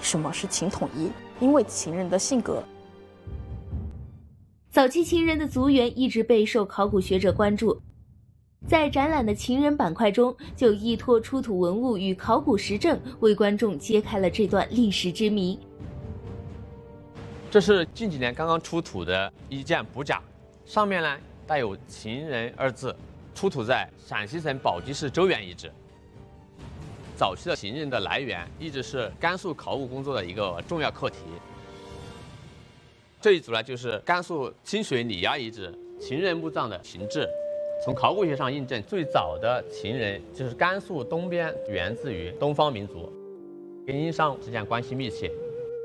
什么是秦统一，因为秦人的性格。 早期秦人的族源一直备受考古学者关注，在展览的秦人板块中，就依托出土文物与考古实证，为观众揭开了这段历史之谜。 这是近几年刚刚出土的一件补甲，上面呢带有“秦人”二字，出土在陕西省宝鸡市周原遗址。早期的秦人的来源一直是甘肃考古工作的一个重要课题。这一组呢，就是甘肃清水李崖遗址秦人墓葬的形制。从考古学上印证，最早的秦人就是甘肃东边源自于东方民族，跟殷商之间关系密切。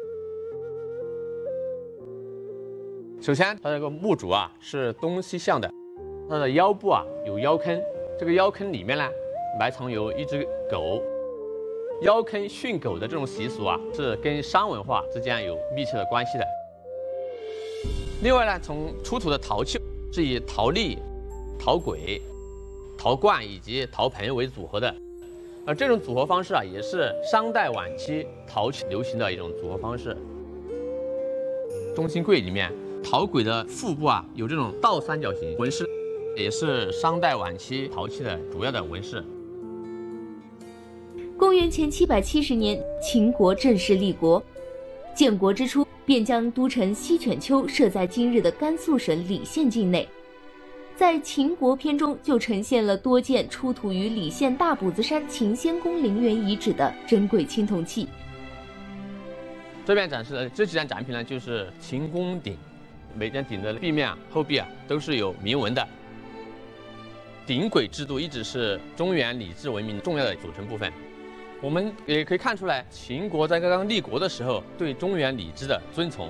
首先，它这个墓主啊是东西向的，它的腰部啊有腰坑，这个腰坑里面呢埋藏有一只狗。腰坑训狗的这种习俗啊，是跟商文化之间有密切的关系的。另外呢，从出土的陶器是以陶粒、陶簋、陶罐以及陶盆为组合的，而这种组合方式啊，也是商代晚期陶器流行的一种组合方式。中心柜里面，陶簋的腹部啊有这种倒三角形纹饰，也是商代晚期陶器的主要的纹饰。 公元前770年，秦国正式立国。建国之初，便将都城西犬丘设在今日的甘肃省礼县境内。在秦国篇中，就呈现了多件出土于礼县大补子山秦仙宫陵园遗址的珍贵青铜器。 这边展示的这几件展品呢，就是秦宫鼎，每件鼎的壁面啊、后壁啊都是有铭文的。鼎簋制度一直是中原礼制文明重要的组成部分。我们也可以看出来，秦国在刚刚立国的时候对中原礼制的遵从。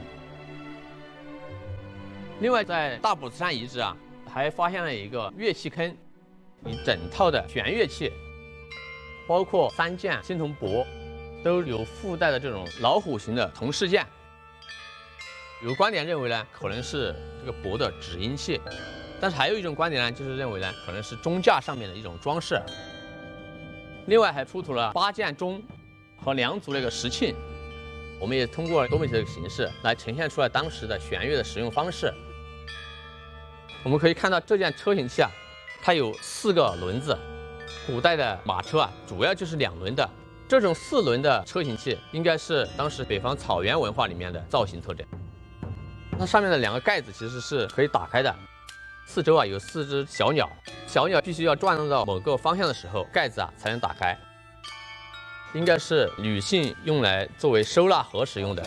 另外，在大补子山遗址啊，还发现了一个乐器坑，一整套的弦乐器，包括3件青铜钵，都有附带的这种老虎形的铜饰件。有观点认为呢，可能是这个钵的止音器，但是还有一种观点呢，就是认为呢，可能是钟架上面的一种装饰。另外还出土了8件钟和2组那个石磬，我们也通过多媒体的形式来呈现出来当时的弦乐的使用方式。我们可以看到这件车形器啊，它有4个轮子，古代的马车啊主要就是2轮的，这种4轮的车形器应该是当时北方草原文化里面的造型特征。它上面的2个盖子其实是可以打开的，四周啊有4只小鸟，小鸟必须要转动到某个方向的时候，盖子啊才能打开。应该是女性用来作为收纳盒使用的。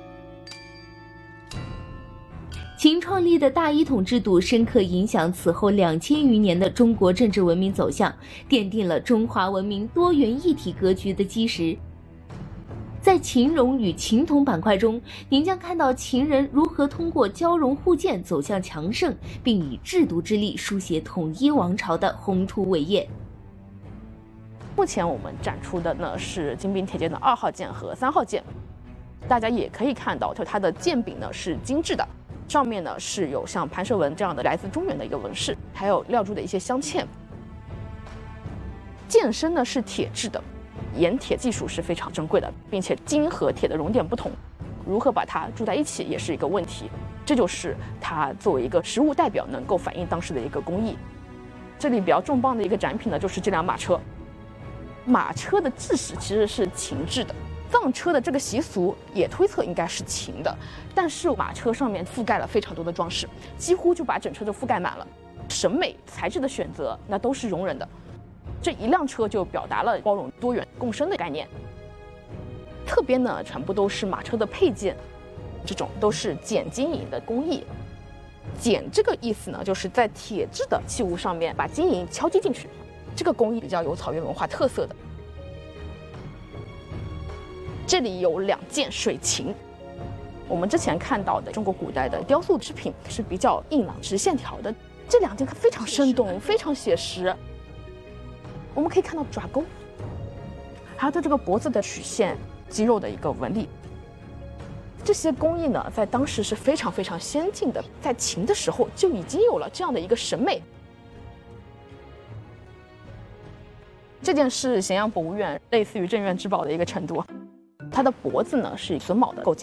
秦创立的大一统制度深刻影响此后2000余年的中国政治文明走向，奠定了中华文明多元一体格局的基石。在秦戎与秦统板块中，您将看到秦人如何通过交融互鉴走向强盛，并以制度之力书写统一王朝的宏图伟业。 目前我们展出的呢是金兵铁剑的2号剑和3号剑，大家也可以看到，就它的剑柄呢是精致的，上面呢是有像盘蛇纹这样的来自中原的一个纹饰，还有料铸的一些镶嵌。剑身呢是铁制的，冶铁技术是非常珍贵的，并且金和铁的熔点不同，如何把它铸在一起也是一个问题。这就是它作为一个实物代表能够反映当时的一个工艺。这里比较重磅的一个展品呢，就是这辆马车。马车的制式其实是秦制的，藏车的这个习俗也推测应该是秦的，但是马车上面覆盖了非常多的装饰，几乎就把整车都覆盖满了。审美材质的选择那都是容忍的，这一辆车就表达了包容多元共生的概念。侧边呢全部都是马车的配件，这种都是剪金银的工艺。剪这个意思呢，就是在铁制的器物上面把金银敲击进去，这个工艺比较有草原文化特色的。这里有2件水琴，我们之前看到的中国古代的雕塑制品是比较硬朗直线条的，这2件非常生动，非常写实。我们可以看到爪钩，还有它这个脖子的曲线、肌肉的一个纹理。这些工艺呢，在当时是非常非常先进的，在秦的时候就已经有了这样的一个审美。这件是咸阳博物院类似于镇院之宝的一个程度。 它的脖子呢是榫卯的构件。